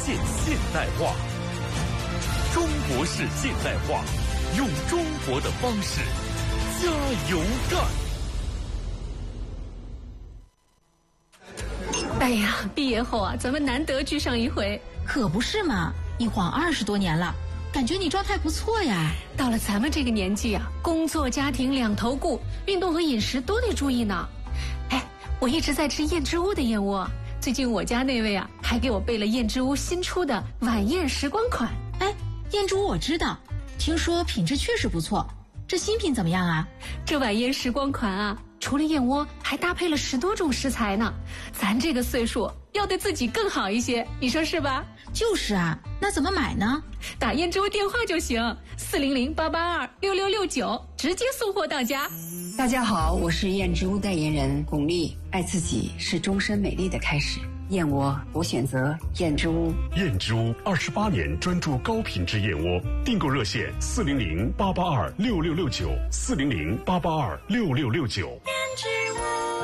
现现代化。中国式现代化，用中国的方式加油干。 哎呀，毕业后啊，咱们难得聚上一回。 可不是嘛，一晃20多年了，感觉你状态不错呀。 到了咱们这个年纪啊，工作家庭两头顾，运动和饮食都得注意呢。哎，我一直在吃燕之屋的燕窝，最近我家那位啊，还给我备了燕之屋新出的晚宴时光款。 哎，燕之屋我知道，听说品质确实不错。这新品怎么样啊？ 这晚宴时光款啊，除了燕窝，还搭配了10多种食材呢。咱这个岁数要对自己更好一些，你说是吧？ 就是啊，那怎么买呢？ 打燕之屋电话就行，400-882-6669，直接送货到家。 大家好，我是燕之屋代言人巩俐。爱自己是终身美丽的开始。燕窝，我选择燕之屋。 燕之屋28年专注高品质燕窝，订购热线400-882-6669，400-882-6669。 燕之屋。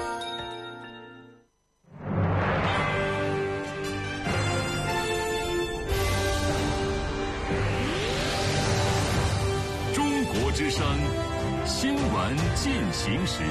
中国之声新闻进行时。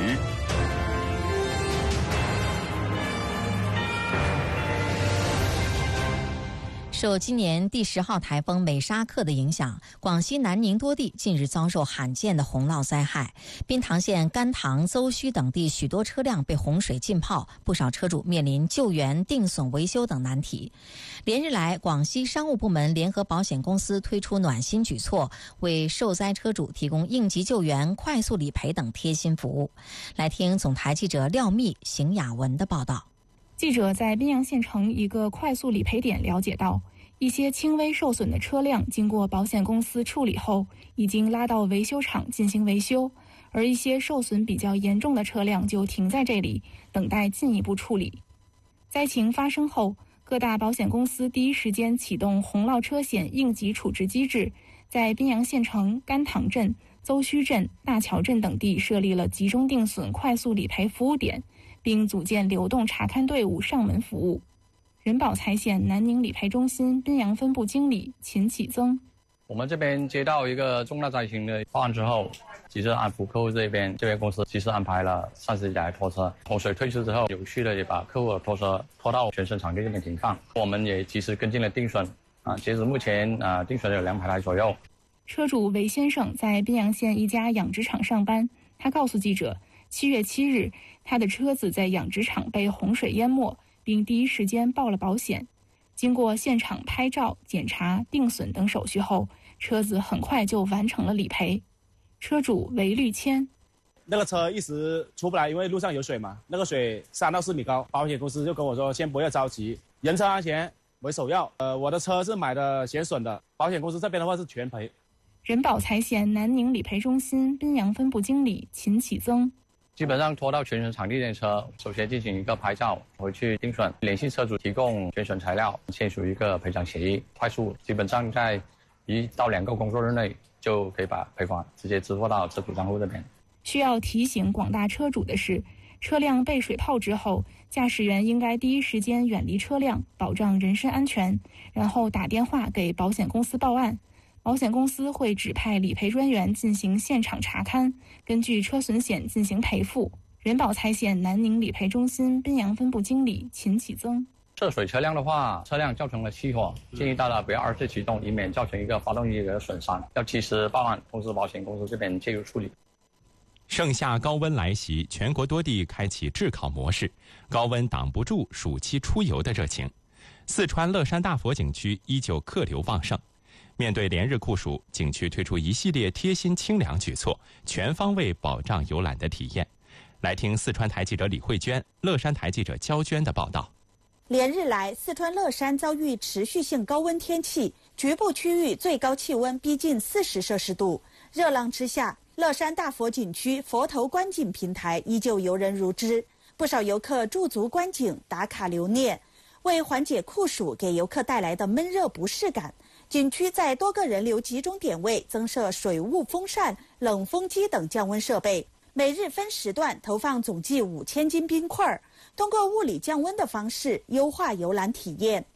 受今年第10号台风美沙克的影响，广西南宁多地近日遭受罕见的洪涝灾害，滨塘县甘塘、邹圩等地许多车辆被洪水浸泡，不少车主面临救援、定损、维修等难题。连日来，广西商务部门联合保险公司推出暖心举措，为受灾车主提供应急救援、快速理赔等贴心服务。来听总台记者廖密、邢雅文的报道。 记者在宾阳县城一个快速理赔点了解到，一些轻微受损的车辆经过保险公司处理后，已经拉到维修厂进行维修，而一些受损比较严重的车辆就停在这里，等待进一步处理。灾情发生后，各大保险公司第一时间启动洪涝车险应急处置机制，在宾阳县城、甘塘镇、邹圩镇、大桥镇等地设立了集中定损快速理赔服务点，并组建流动查看队伍上门服务。人保财险南宁理赔中心宾阳分部经理秦启增： 我们这边接到一个重大灾情的报案之后，及时安抚客户这边公司及时安排了30台拖车，洪水退去之后，有序的也把客户的拖车拖到全省场地这边停放。我们也及时跟进了定损，截止目前定损有200台左右。 车主韦先生在宾阳县一家养殖场上班，他告诉记者，7月7日，他的车子在养殖场被洪水淹没，并第一时间报了保险。经过现场拍照、检查、定损等手续后，车子很快就完成了理赔。车主韦绿谦： 那个车一时出不来，因为路上有水嘛，那个水3到4米高。保险公司就跟我说，先不要着急，人车安全为首要。我的车是买的险损的，保险公司这边的话是全赔。 人保财险南宁理赔中心宾阳分部经理秦启增： 基本上拖到全损场地的车，首先进行一个拍照，回去定损，联系车主提供全损材料，签署一个赔偿协议，快速，基本上在1到2个工作日内就可以把赔款直接支付到车主账户这边。 需要提醒广大车主的是，车辆被水泡之后，驾驶员应该第一时间远离车辆，保障人身安全，然后打电话给保险公司报案。保险公司会指派理赔专员进行现场查勘，根据车损险进行赔付。人保财险南宁理赔中心宾阳分部经理秦启增： 涉水车辆的话，车辆造成了起火，建议大家不要2次启动，以免造成一个发动机的损伤，要及时报案，通知保险公司这边介入处理。 盛夏高温来袭，全国多地开启炙烤模式，高温挡不住暑期出游的热情。四川乐山大佛景区依旧客流旺盛。面对连日酷暑，景区推出一系列贴心清凉举措，全方位保障游览的体验。来听四川台记者李慧娟、乐山台记者焦娟的报道。 连日来，四川乐山遭遇持续性高温天气，局部区域最高气温逼近40摄氏度。热浪之下，乐山大佛景区佛头观景平台依旧游人如织，不少游客驻足观景、打卡留念。为缓解酷暑给游客带来的闷热不适感，景区在多个人流集中点位增设水雾风扇、冷风机等降温设备，每日分时段投放总计5000斤冰块，通过物理降温的方式优化游览体验。